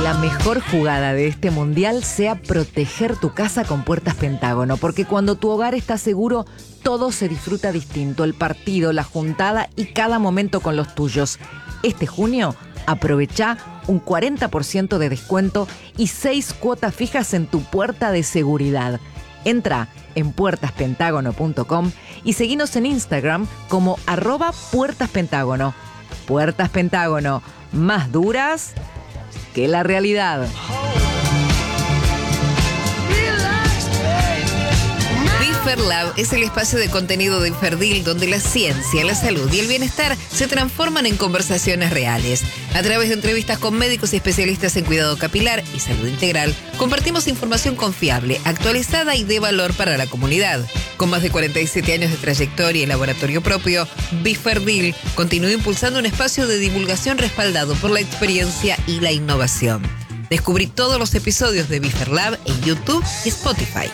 la mejor jugada de este mundial sea proteger tu casa con Puertas Pentágono, porque cuando tu hogar está seguro, todo se disfruta distinto, el partido, la juntada y cada momento con los tuyos. Este junio, aprovecha un 40% de descuento y 6 cuotas fijas en tu puerta de seguridad. Entra en puertaspentágono.com y seguinos en Instagram como @puertaspentágono. Puertas Pentágono, más duras que la realidad. BeFerLab es el espacio de contenido de Inferdil donde la ciencia, la salud y el bienestar se transforman en conversaciones reales. A través de entrevistas con médicos y especialistas en cuidado capilar y salud integral, compartimos información confiable, actualizada y de valor para la comunidad. Con más de 47 años de trayectoria y laboratorio propio, BeFerdil continúa impulsando un espacio de divulgación respaldado por la experiencia y la innovación. Descubrí todos los episodios de BeFerLab en YouTube y Spotify.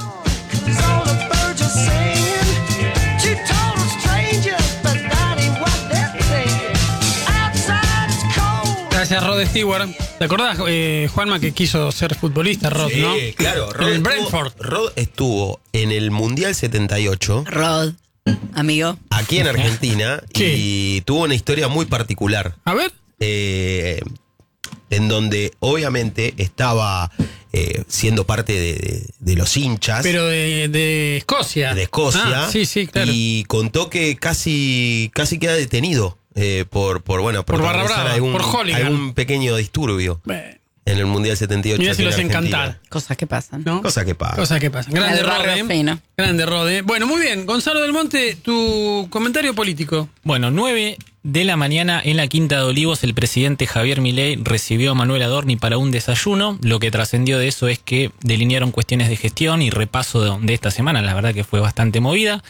Gracias, Rod Stewart. ¿Te acordás, Juanma, que quiso ser futbolista, Rod, sí, no? Claro, En el Brentford. Rod estuvo en el Mundial 78. Rod, amigo. Aquí en Argentina. Y tuvo una historia muy particular. A ver. En donde obviamente estaba siendo parte de los hinchas. Pero de Escocia. De Escocia. Ah, sí, claro. Y contó que casi queda detenido por Barra Brava, por hooligan. algún pequeño disturbio en el Mundial 78. Mira si los Argentina. encantar. Cosas que pasan, ¿no? Cosas que pasan. Cosas que pasan. Grande Rode. Grande Rode. Bueno, muy bien. Gonzalo del Monte, tu comentario político. Bueno, 9 de la mañana en la Quinta de Olivos, el presidente Javier Milei recibió a Manuel Adorni para un desayuno. Lo que trascendió de eso es que delinearon cuestiones de gestión y repaso de esta semana. La verdad que fue bastante movida.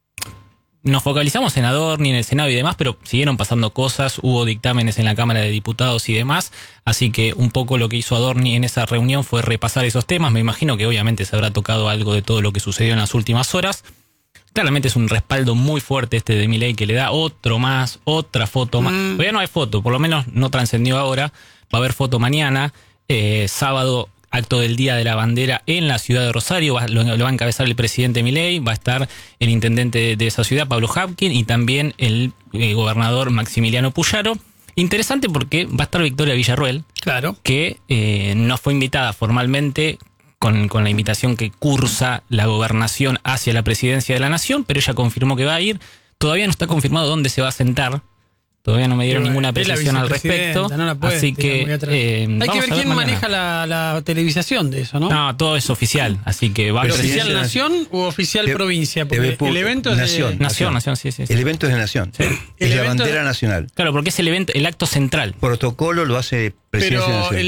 Nos focalizamos en Adorni, en el Senado y demás, pero siguieron pasando cosas, hubo dictámenes en la Cámara de Diputados y demás, así que un poco lo que hizo Adorni en esa reunión fue repasar esos temas. Me imagino que obviamente se habrá tocado algo de todo lo que sucedió en las últimas horas. Claramente es un respaldo muy fuerte este de Milei, que le da otro más, otra foto más. Todavía no hay foto, por lo menos no trascendió ahora. Va a haber foto mañana, sábado, acto del Día de la Bandera en la ciudad de Rosario. Lo va a encabezar el presidente Milei, va a estar el intendente de esa ciudad, Pablo Hapkin, y también el gobernador Maximiliano Puyaro. Interesante porque va a estar Victoria Villarruel, claro, que no fue invitada formalmente con la invitación que cursa la gobernación hacia la presidencia de la nación, pero ella confirmó que va a ir. Todavía no está confirmado dónde se va a sentar. Todavía no me dieron ninguna precisión al respecto. No la puede, así que hay que ver quién maneja la televisación de eso, ¿no? No, todo es oficial, así que va a ¿Pero ser oficial nación u oficial provincia? Porque el evento es nación. Nación, sí. El evento es de nación. Sí. Es la bandera nacional. Claro, porque es el evento, el acto central. Protocolo lo hace Presidencia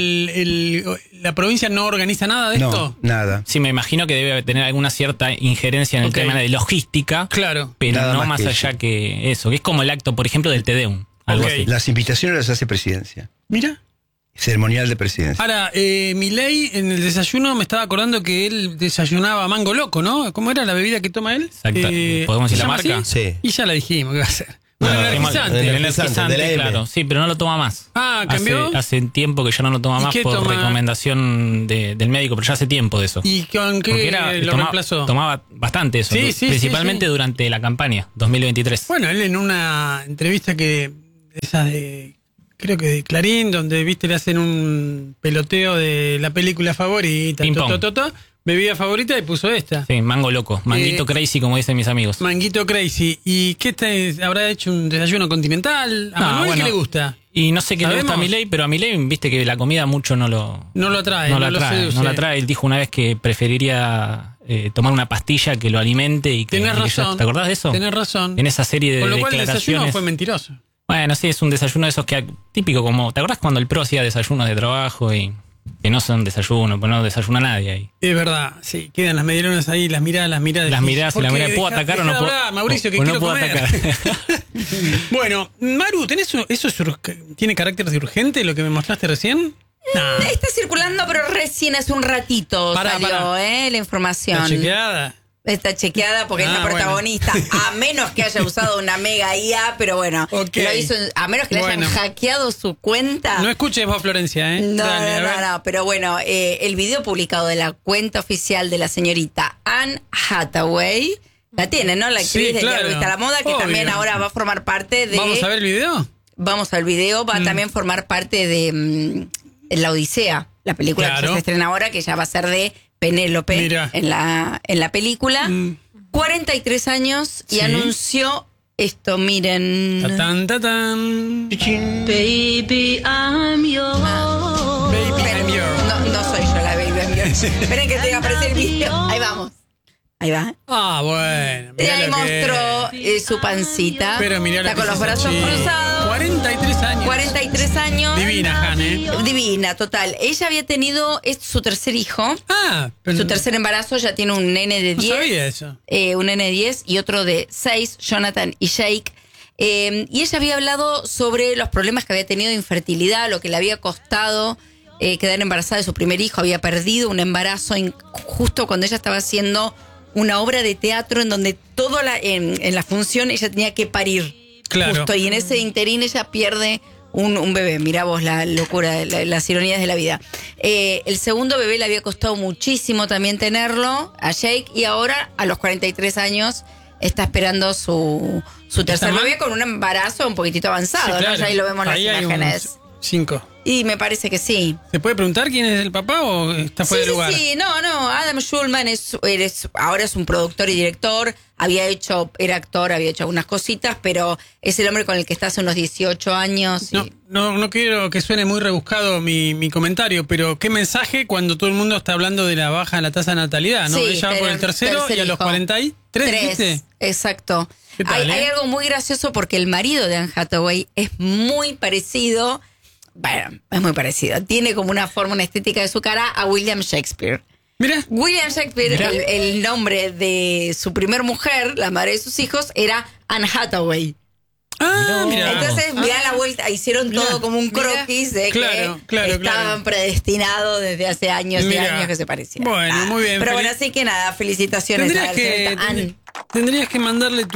Pero la provincia no organiza nada de esto. No, nada. Sí, me imagino que debe tener alguna cierta injerencia en el tema de logística. Claro. Pero nada no más allá que eso, que es como el acto, por ejemplo, del Te Deum. Algo así. Las invitaciones las hace Presidencia. Mira. Ceremonial de Presidencia. Ahora, Milei en el desayuno me estaba acordando que él desayunaba mango loco, ¿no? ¿Cómo era la bebida que toma él? Exacto. ¿Podemos decir la marca? Así? Sí. Y ya la dijimos que va a ser. Energizante. El energizante, claro. Sí, pero no lo toma más. Ah, ¿cambió? Hace tiempo que ya no lo toma más por toma? Recomendación del médico, pero ya hace tiempo de eso. ¿Y con qué lo reemplazó? Tomaba bastante eso, principalmente durante la campaña 2023. Bueno, él en una entrevista esas de, creo que de Clarín, donde viste le hacen un peloteo de la película favorita, bebida favorita, y puso esta. Sí, mango loco, manguito crazy, como dicen mis amigos. Manguito crazy. ¿Y qué habrá hecho un desayuno continental? ¿A Manuel qué le gusta? Y no sé qué le gusta a Milei, pero a Milei, viste que la comida mucho no lo atrae. No la atrae. Él dijo una vez que preferiría tomar una pastilla que lo alimente y que... Tenés razón. ¿Te acordás de eso? Tenés razón. En esa serie de declaraciones. Con lo cual el desayuno fue mentiroso. Bueno, sí, es un desayuno de esos que típico como... ¿Te acordás cuando el PRO hacía desayunos de trabajo y que no son desayunos, pues no desayuna nadie ahí? Es verdad, sí, quedan las medialunas ahí, las miradas. Las miradas y las miradas. ¿Puedo atacar o no puedo? Mauricio, que quiero comer. Bueno, Maru, ¿tiene carácter de urgente lo que me mostraste recién? Nah. Está circulando, pero recién hace un ratito salió la información. ¿Está chequeada? Está chequeada porque es la protagonista, a menos que haya usado una mega IA, pero bueno, lo hizo, a menos que le hayan hackeado su cuenta. No escuches vos, Florencia, ¿eh? No, Dale, no, pero bueno, el video publicado de la cuenta oficial de la señorita Anne Hathaway, la tiene, ¿no? La actriz de La Revista La Moda, que también ahora va a formar parte de... ¿Vamos a ver el video? Vamos al video, va a también formar parte de La Odisea, la película que se estrena ahora, que ya va a ser de Penélope en la película. 43 años y anunció esto, miren. Tatán, tatán. Baby, I'm yours. Baby, I'm yours. No soy yo la Baby, I'm yours. Esperen que te va a aparecer el video. Ahí vamos. Ahí va. Ah, bueno. Y ahí mostró su pancita. Pero mirá está con los brazos cruzados. 43 años. 43 años. Divina, Jane. Divina, total. Ella había tenido su tercer hijo. Pero su tercer embarazo, ya tiene un nene de 10. No sabía eso. Un nene de 10 y otro de 6, Jonathan y Jake. Y ella había hablado sobre los problemas que había tenido de infertilidad, lo que le había costado quedar embarazada de su primer hijo. Había perdido un embarazo justo cuando ella estaba haciendo una obra de teatro en donde en la función ella tenía que parir. Claro. Justo, y en ese interín ella pierde un bebé. Mirá vos la locura, las ironías de la vida. El segundo bebé le había costado muchísimo también tenerlo, a Jake, y ahora a los 43 años está esperando su tercer bebé con un embarazo un poquitito avanzado. Sí, claro. ¿No? Ya ahí lo vemos en las imágenes. 5. Y me parece que sí. ¿Se puede preguntar quién es el papá o está fuera de lugar? Sí, no. Adam Schulman ahora es un productor y director. Era actor, había hecho algunas cositas, pero es el hombre con el que está hace unos 18 años. No quiero que suene muy rebuscado mi comentario, pero qué mensaje cuando todo el mundo está hablando de la baja en la tasa de natalidad, ¿no? Sí, ella va por el tercero y a los 43, ¿viste? Exacto. Tal, hay algo muy gracioso porque el marido de Anne Hathaway es muy parecido. Bueno, es muy parecido. Tiene como una forma, una estética de su cara a William Shakespeare. Mira. William Shakespeare, el nombre de su primer mujer, la madre de sus hijos, era Anne Hathaway. Mira. Entonces, mirá la vuelta, hicieron todo como un croquis de que estaban predestinados desde hace años y años que se parecían. Bueno, muy bien. Pero bueno, así que nada, felicitaciones a la Anne. Tendrías que mandarle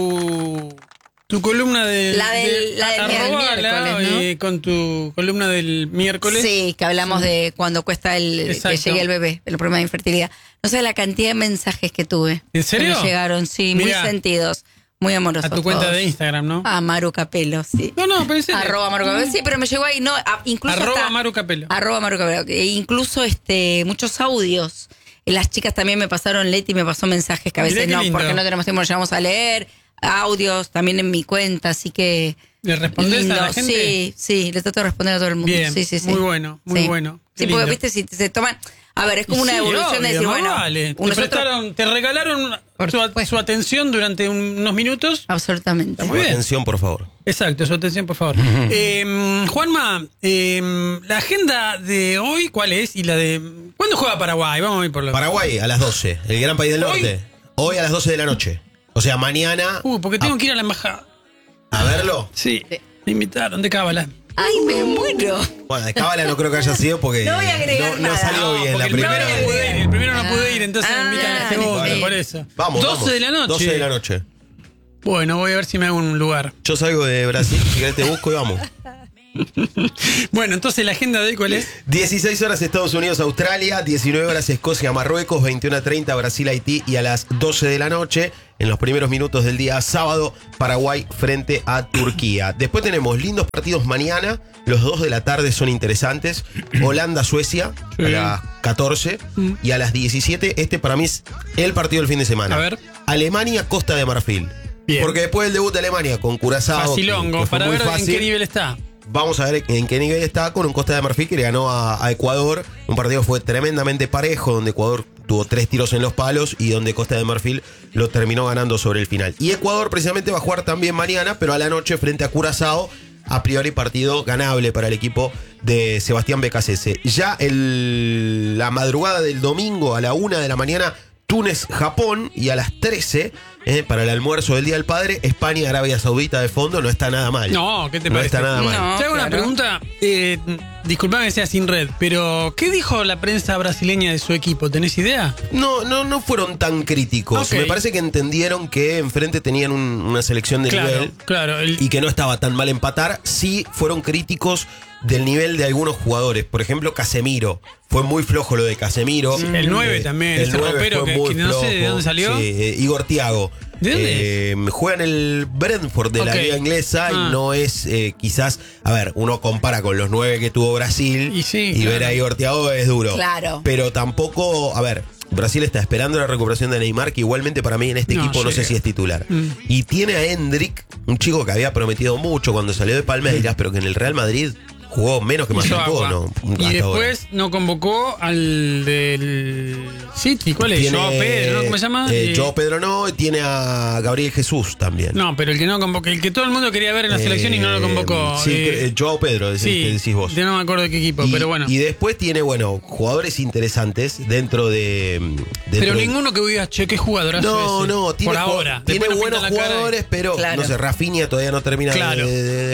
tu columna del miércoles, ¿no? Con tu columna del miércoles. Sí, que hablamos de cuando cuesta que llegue el bebé, el problema de infertilidad. No sé la cantidad de mensajes que tuve. ¿En serio? Que me llegaron, sí, Mirá, muy sentidos, muy amorosos. A tu cuenta todos. de Instagram, ¿no? A Maru Capelo, sí. No, pero @Maru Capelo, sí, pero me llegó ahí, no, incluso Maru Capelo. @Maru Capelo. E incluso muchos audios. Las chicas también me pasaron, Leti me pasó mensajes que a veces no, porque no tenemos tiempo, nos llevamos a leer. Audios también en mi cuenta, así que... ¿Le respondés a la gente? Sí, le trato de responder a todo el mundo. Bien, sí. muy bueno, muy bueno. Sí, porque viste, si se toman... A ver, es como una devolución de decir, bueno... Vale. Te regalaron su atención durante unos minutos. Absolutamente. Su atención, por favor. Exacto, su atención, por favor. Juanma, la agenda de hoy, ¿cuál es? Y la de... ¿Cuándo juega Paraguay? Vamos a ir por la... Paraguay, a las 12. El gran país del norte. Hoy a las 12 de la noche. O sea, mañana... porque tengo que ir a la embajada. ¿A verlo? Sí. Me invitaron de Cábala. ¡Ay, me muero! Bueno, de Cábala no creo que haya sido porque no voy a agregar no salió bien la primera vez. El primero no pude ir, entonces me invitan a la segunda, por eso. Vamos, 12 de la noche. 12 de la noche. Bueno, voy a ver si me hago un lugar. Yo salgo de Brasil, si querés te busco y vamos. Bueno, entonces la agenda de hoy, ¿cuál es? 16 horas Estados Unidos, Australia, 19 horas Escocia, Marruecos, 21:30 Brasil, Haití y a las 12 de la noche, en los primeros minutos del día sábado, Paraguay frente a Turquía. Después tenemos lindos partidos mañana, los 2 de la tarde son interesantes. Holanda-Suecia a las 14 y a las 17, para mí es el partido del fin de semana. A ver. Alemania-Costa de Marfil. Bien. Porque después del debut de Alemania con Curazao, Facilongo, que fue para muy ver fácil, en qué nivel está. Vamos a ver en qué nivel está con un Costa de Marfil que le ganó a Ecuador. Un partido que fue tremendamente parejo, donde Ecuador tuvo 3 tiros en los palos y donde Costa de Marfil lo terminó ganando sobre el final. Y Ecuador precisamente va a jugar también mañana, pero a la noche frente a Curazao. A priori partido ganable para el equipo de Sebastián Becasese. Ya la madrugada del domingo a la 1 de la mañana, Túnez-Japón, y a las 13 para el almuerzo del Día del Padre, España, Arabia Saudita de fondo, no está nada mal. No, ¿qué te No parece? está nada mal. No. Te hago una Claro. pregunta, disculpame que sea sin red, pero ¿qué dijo la prensa brasileña de su equipo? ¿Tenés idea? No fueron tan críticos. Ok. Me parece que entendieron que enfrente tenían una selección de nivel Claro. y que no estaba tan mal empatar. Sí fueron críticos del nivel de algunos jugadores. Por ejemplo, Casemiro. Fue muy flojo lo de Casemiro. Sí, el 9 también, ese 9 ropero fue que muy no sé de flojo. dónde salió. Sí, Igor Thiago. ¿De dónde Juega en el Brentford de la Ok. liga inglesa y no es quizás, a ver, uno compara con los 9 que tuvo Brasil Y sí, y claro. ver a Igor Thiago es duro. Claro. Pero tampoco, a ver, Brasil está esperando la recuperación de Neymar, que igualmente para mí en este No equipo no sé llega. si es titular. Y tiene a Hendrik, un chico que había prometido mucho cuando salió de Palmeiras, pero que en el Real Madrid jugó menos que Hizo Mancó, agua. ¿no? Y Hasta ahora. después no convocó al del City. ¿Cuál es? Tiene, Joao Pedro, ¿no? ¿Cómo se llama? Joao Pedro no, y tiene a Gabriel Jesús también. No, pero el que no convocó, el que todo el mundo quería ver en la selección y no lo convocó. Sí, Joao Pedro, es el que decís vos. yo no me acuerdo de qué equipo, pero bueno. Y después tiene, jugadores interesantes dentro de. Pero ninguno que digas, che, qué jugadorazo ese. No, tiene, por ahora. tiene Después nos buenos pintan la cara jugadores, pero Claro. no sé, Rafinha todavía no termina Claro.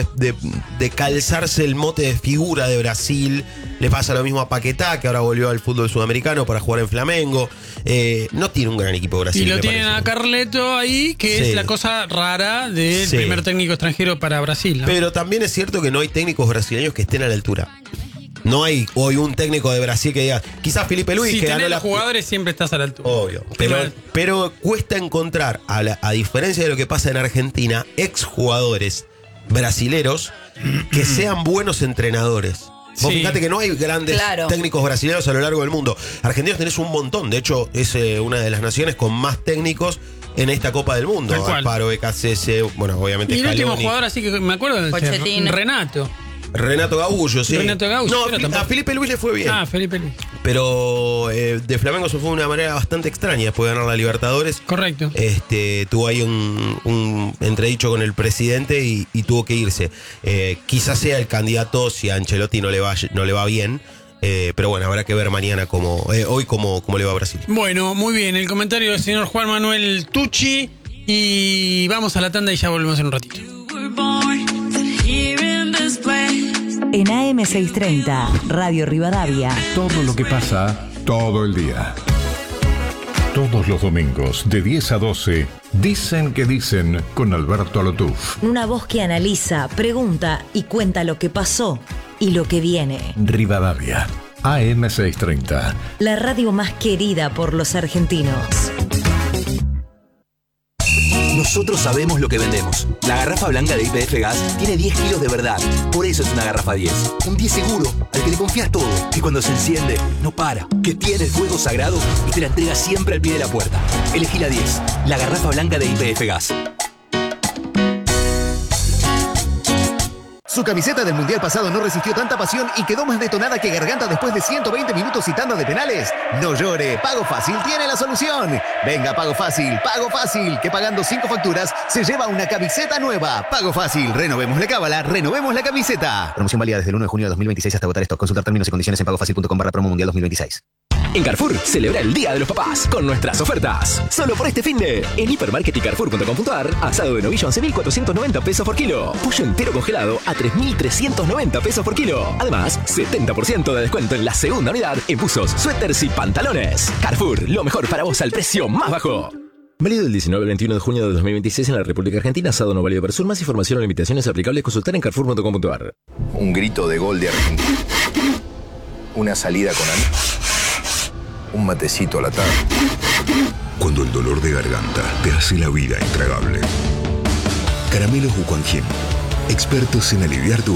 de calzarse el mote de figura de Brasil. Le pasa lo mismo a Paquetá, que ahora volvió al fútbol sudamericano para jugar en Flamengo. No tiene un gran equipo Brasil. Y lo me tienen parece. a Carleto ahí, que Sí. es la cosa rara del Sí. primer técnico extranjero para Brasil, ¿no? Pero también es cierto que no hay técnicos brasileños que estén a la altura. No hay hoy un técnico de Brasil que diga, quizás Felipe Luis, si que ganó tenés la los jugadores siempre estás a la altura. Obvio. Pero cuesta encontrar, a diferencia de lo que pasa en Argentina, exjugadores brasileros que sean buenos entrenadores. Vos Sí. fíjate que no hay grandes Claro. técnicos brasileños a lo largo del mundo. Argentinos tenés un montón. De hecho, es una de las naciones con más técnicos en esta Copa del Mundo. Tal cual. Alfaro, BKCS, obviamente Y el último Scaloni. jugador así que me acuerdo del Pochettino. Renato. Renato Gaullo, sí. Renato Gaullo, No, pero a tampoco. Felipe Luis le fue bien. Ah, Felipe Luis. Pero de Flamengo se fue de una manera bastante extraña después de ganar la Libertadores. Correcto. Tuvo ahí un entredicho con el presidente y tuvo que irse. Quizás sea el candidato si a Ancelotti no le va bien. Pero bueno, habrá que ver mañana hoy cómo le va a Brasil. Bueno, muy bien. El comentario del señor Juan Manuel Tucci. Y vamos a la tanda y ya volvemos en un ratito. En AM630, Radio Rivadavia. Todo lo que pasa, todo el día. Todos los domingos, de 10 a 12, Dicen que dicen con Alberto Alotuf. Una voz que analiza, pregunta y cuenta lo que pasó y lo que viene. Rivadavia, AM630. La radio más querida por los argentinos. Nosotros sabemos lo que vendemos. La garrafa blanca de YPF Gas tiene 10 kilos de verdad. Por eso es una garrafa 10. Un 10 seguro, al que le confías todo. Que cuando se enciende, no para. Que tiene el fuego sagrado y te la entrega siempre al pie de la puerta. Elegí la 10. La garrafa blanca de YPF Gas. Su camiseta del Mundial pasado no resistió tanta pasión y quedó más detonada que Garganta después de 120 minutos y tanda de penales. No llore, Pago Fácil tiene la solución. Venga, Pago Fácil, que pagando 5 facturas se lleva una camiseta nueva. Pago Fácil, renovemos la cábala, renovemos la camiseta. Promoción válida desde el 1 de junio de 2026 hasta agotar stock. Consultar términos y condiciones en pagofacil.com/promo mundial 2026. En Carrefour, celebra el Día de los Papás con nuestras ofertas. Solo por este finde. En Hipermarket y Carrefour.com.ar, asado de novillo 11.490 pesos por kilo. Pollo entero congelado a 3.390 pesos por kilo. Además, 70% de descuento en la segunda unidad en buzos, suéteres y pantalones. Carrefour, lo mejor para vos al precio más bajo. Válido del 19 al 21 de junio de 2026 en la República Argentina. Asado no válido para sur. Más información o limitaciones aplicables. Consultar en Carrefour.com.ar. Un grito de gol de Argentina. Una salida con amigos. Un matecito a la tarde. Cuando el dolor de garganta te hace la vida intragable. Caramelos Bucanjim. Expertos en aliviar tu